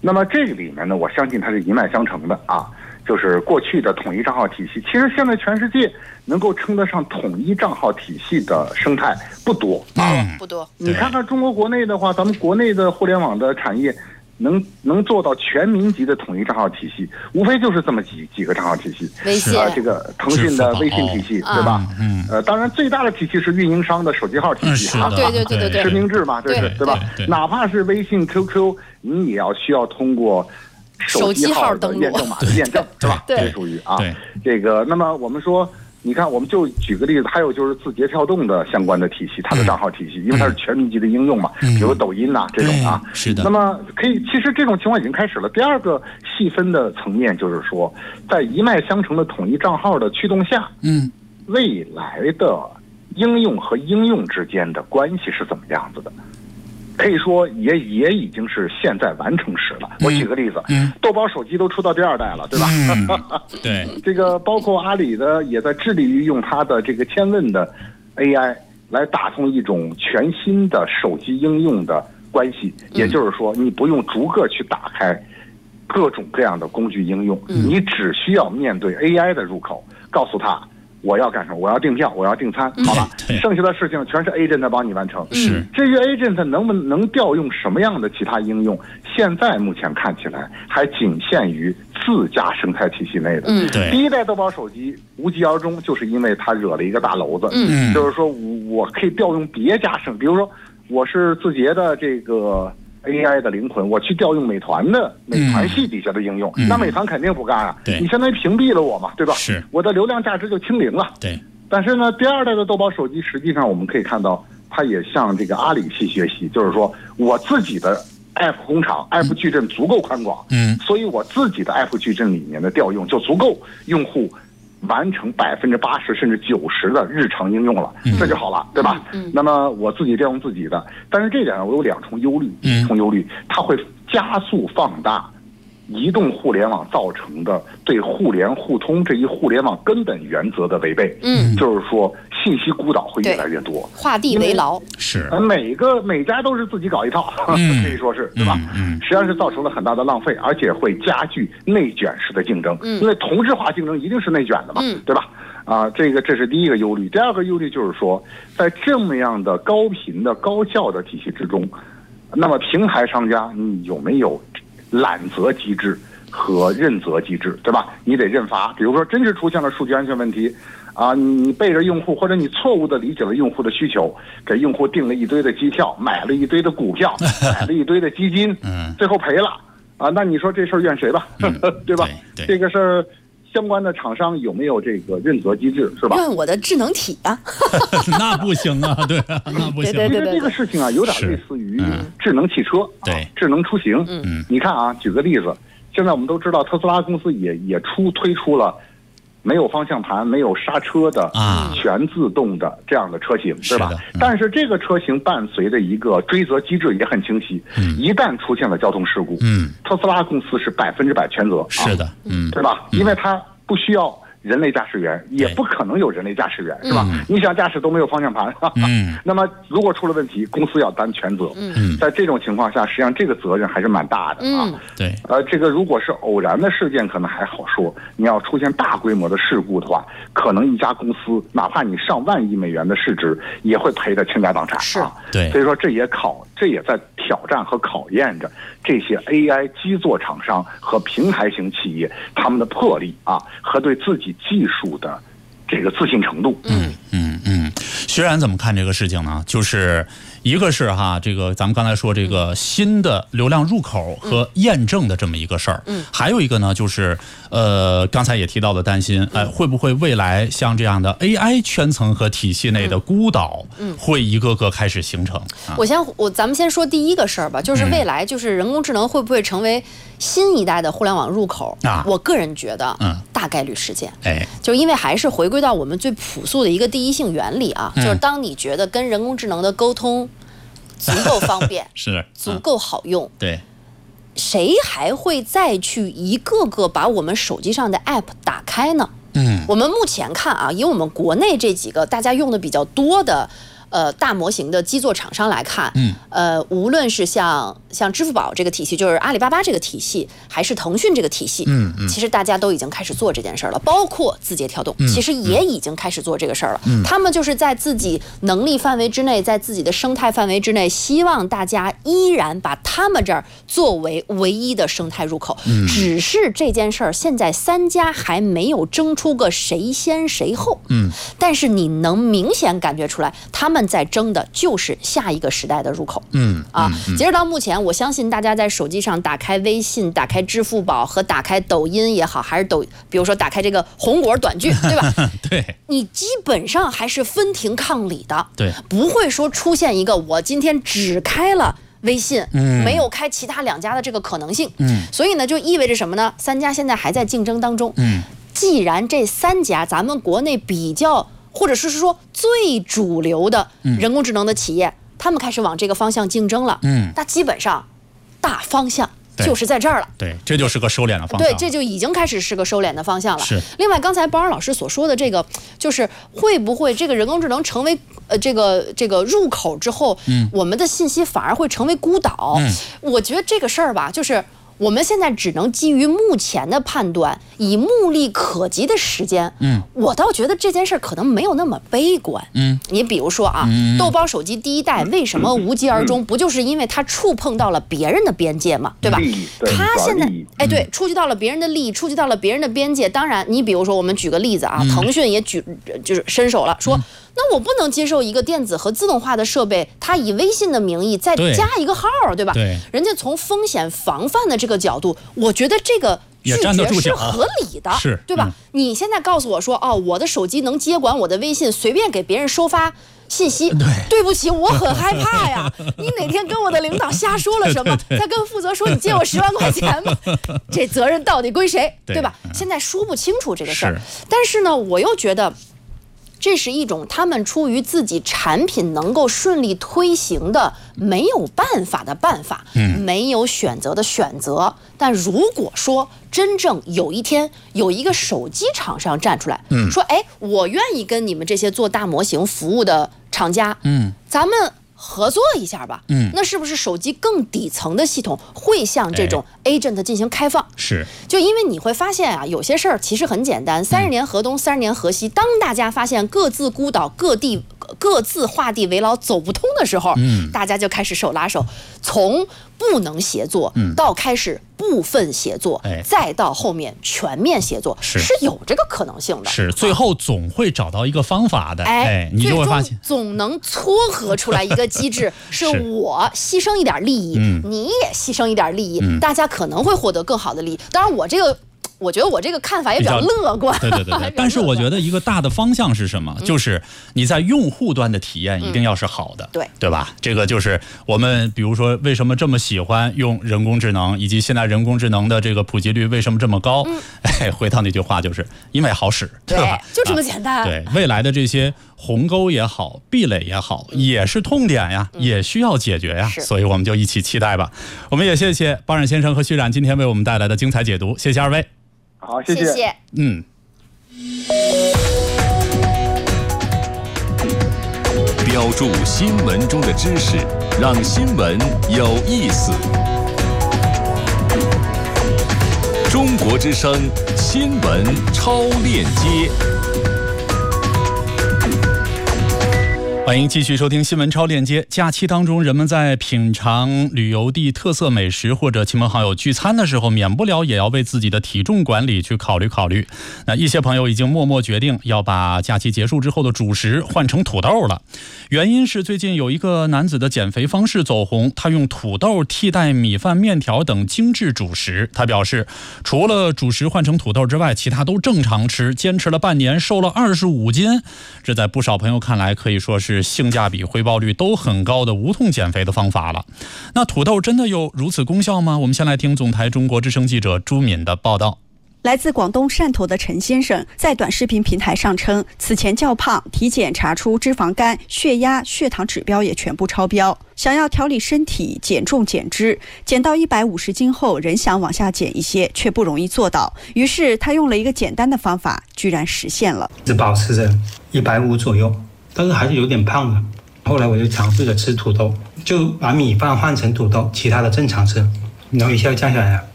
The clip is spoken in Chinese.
那么这个里面呢，我相信它是一脉相承的啊。就是过去的统一账号体系，其实现在全世界能够称得上统一账号体系的生态不多啊， 不多。 你看看中国国内的话，咱们国内的互联网的产业能做到全民级的统一账号体系，无非就是这么几个账号体系。 微信这个腾讯的微信体系，对吧？当然最大的体系是运营商的手机号体系啊， 对， 实名制嘛，这是对吧？哪怕是微信、QQ， 你也要需要通过手机号的验证码的验证，是吧？这属于啊，这个。那么我们说，你看，我们就举个例子，还有就是字节跳动的相关的体系，它的账号体系，因为它是全民级的应用嘛，比如抖音呐这种啊， 是的。 那么其实这种情况已经开始了。第二个细分的层面就是说，在一脉相承的统一账号的驱动下，未来的应用和应用之间的关系是怎么样子的？可以说也已经是现在完成时了。我举个例子，豆包手机都出到第2代了，对吧？ 对， 这个包括阿里的也在致力于用它的这个千问的 AI 来打通一种全新的手机应用的关系。也就是说，你不用逐个去打开各种各样的工具应用，你只需要面对 AI 的入口，告诉他我要干什么？我要订票，我要订餐，好吧？剩下的事情全是 agent 帮你完成。 是。 至于 agent 能调用什么样的其他应用，现在目前看起来还仅限于自家生态体系内的。 对。 第1代豆包手机无疾而终，就是因为它惹了一个大娄子。就是说我可以调用别家比如说我是字节的这个AI 的灵魂，我去调用美团系底下的应用，那美团肯定不干啊！你相当于屏蔽了我嘛，对吧？ 是， 我的流量价值就清零了。 对。 但是呢，第2代的豆包手机，实际上我们可以看到，它也向这个阿里系学习，就是说我自己的 App 工厂、App 矩阵足够宽广，所以我自己的 App 矩阵里面的调用就足够用户完成80%甚至90%的日常应用了，这就好了，对吧？那么我自己调用自己的，但是这点上我有2重忧虑，它会加速放大移动互联网造成的对互联互通这一互联网根本原则的违背。就是说信息孤岛会越来越多， 画地为牢。 是， 每家都是自己搞一套，可以说是，对吧？实际上是造成了很大的浪费，而且会加剧内卷式的竞争。因为同质化竞争一定是内卷的嘛，对吧？这是第一个忧虑。第2个忧虑就是说，在这么样的高频的高效的体系之中，那么平台商家你有没有揽责机制和认责机制，对吧？你得认罚。比如说真是出现了数据安全问题啊，你背着用户或者你错误的理解了用户的需求，给用户订了一堆的机票，买了一堆的股票，买了一堆的基金，最后赔了啊，那你说这事儿怨谁吧？对吧？这个事儿相关的厂商有没有这个认责机制，是吧？ 怨我的智能体啊。 那不行啊，对啊，那不行。 对， 这个事情啊，有点类似于智能汽车， 对， 智能出行。你看啊，举个例子，现在我们都知道特斯拉公司也推出了没有方向盘、没有刹车的全自动的这样的车型，对吧？但是这个车型伴随着一个追责机制也很清晰，一旦出现了交通事故，特斯拉公司是100%全责， 是的， 对吧？因为它不需要人类驾驶员，也不可能有人类驾驶员，是吧？你想驾驶都没有方向盘，那么如果出了问题，公司要担全责。在这种情况下，实际上这个责任还是蛮大的啊。 对， 这个如果是偶然的事件，可能还好说；你要出现大规模的事故的话，可能一家公司哪怕你上万亿美元的市值，也会赔得倾家荡产啊。 对， 所以说这也在挑战和考验着这些 AI 基座厂商和平台型企业他们的魄力啊，和对自己技术的这个自信程度。 薛然怎么看这个事情呢？就是一个是这个咱们刚才说这个新的流量入口和验证的这么一个事儿，还有一个呢就是刚才也提到的担心，会不会未来像这样的 AI 圈层和体系内的孤岛，会一个个开始形成？ 咱们先说第一个事儿吧，就是未来就是人工智能会不会成为新一代的互联网入口？我个人觉得，大概率事件。就因为还是回归到我们最朴素的一个第一性原理啊，就是当你觉得跟人工智能的沟通足够方便， 是足够好用， 对， 谁还会再去一个个把我们手机上的 app 打开呢？我们目前看啊，以我们国内这几个大家用的比较多的大模型的基座厂商来看，无论是像支付宝这个体系，就是阿里巴巴这个体系，还是腾讯这个体系，其实大家都已经开始做这件事了。包括字节跳动，其实也已经开始做这个事儿了。他们就是在自己能力范围之内，在自己的生态范围之内，希望大家依然把他们这儿作为唯一的生态入口。只是这件事儿现在3家还没有争出个谁先谁后。但是你能明显感觉出来，他们在争的就是下一个时代的入口。截止到目前，我相信大家在手机上打开微信、打开支付宝和打开抖音也好，还是比如说打开这个红果短剧，对吧？ 对， 你基本上还是分庭抗礼的。 对， 不会说出现一个我今天只开了微信，没有开其他2家的这个可能性。所以呢，就意味着什么呢？3家现在还在竞争当中。既然这3家咱们国内比较，或者是说最主流的人工智能的企业，他们开始往这个方向竞争了。那基本上大方向就是在这儿了。 对，这就是个收敛的方向。 对，这就已经开始是个收敛的方向了。 是。 另外，刚才包尔老师所说的这个，就是会不会这个人工智能成为这个入口之后，我们的信息反而会成为孤岛？我觉得这个事儿吧，就是我们现在只能基于目前的判断，以目力可及的时间，我倒觉得这件事可能没有那么悲观。你比如说啊，豆包手机第1代为什么无疾而终？不就是因为它触碰到了别人的边界嘛，对吧？它现在对，触及到了别人的利益，触及到了别人的边界。当然，你比如说我们举个例子啊，腾讯也就是伸手了，说那我不能接受一个电子和自动化的设备，它以微信的名义再加一个号，对吧？ 对， 人家从风险防范的这个角度，我觉得这个拒绝是合理的，对吧？你现在告诉我说，我的手机能接管我的微信，随便给别人收发信息，对不起，我很害怕呀。你哪天跟我的领导瞎说了什么，再跟负责说你借我10万块钱吧，这责任到底归谁，对吧？现在说不清楚这个事儿，但是呢，我又觉得这是一种他们出于自己产品能够顺利推行的没有办法的办法，没有选择的选择。但如果说真正有一天有一个手机厂商站出来，说，哎，我愿意跟你们这些做大模型服务的厂家，咱们合作一下吧。那是不是手机更底层的系统会向这种 agent 进行开放？ 是， 就因为你会发现啊，有些事儿其实很简单，30年河东，30年河西。当大家发现各自孤岛、各自画地为牢走不通的时候，大家就开始手拉手，从不能协作到开始部分协作，再到后面全面协作，是有这个可能性的。 是，最后总会找到一个方法的。你就会发现总能撮合出来一个机制，是我牺牲一点利益，你也牺牲一点利益，大家可能会获得更好的利益。当然，我觉得我这个看法也比较乐观。 对。但是我觉得一个大的方向是什么？就是你在用户端的体验一定要是好的，对吧？这个就是我们比如说为什么这么喜欢用人工智能，以及现在人工智能的这个普及率为什么这么高？回到那句话，就是因为好使，对吧？ 就这么简单。 对，未来的这些鸿沟也好，壁垒也好，也是痛点呀，也需要解决呀。所以我们就一起期待吧。我们也谢谢包冉先生和徐冉今天为我们带来的精彩解读，谢谢二位。 好，谢谢。 标注新闻中的知识，让新闻有意思。中国之声新闻超链接。 欢迎继续收听新闻超链接。假期当中，人们在品尝旅游地特色美食或者亲朋好友聚餐的时候，免不了也要为自己的体重管理去考虑。那一些朋友已经默默决定要把假期结束之后的主食换成土豆了。原因是最近有一个男子的减肥方式走红，他用土豆替代米饭、面条等精致主食。他表示，除了主食换成土豆之外，其他都正常吃，坚持了半年，瘦了25斤。这在不少朋友看来，可以说是性价比、回报率都很高的无痛减肥的方法了。那土豆真的有如此功效吗？我们先来听总台中国之声记者朱敏的报道。 来自广东汕头的陈先生在短视频平台上称，此前较胖，体检查出脂肪肝、血压、血糖指标也全部超标，想要调理身体、减重减脂，减到150斤后仍想往下减一些，却不容易做到。于是他用了一个简单的方法，居然实现了。 一直保持着150左右，但是还是有点胖的。 后来我就尝试着吃土豆，就把米饭换成土豆，其他的正常吃，然后一下降下来了。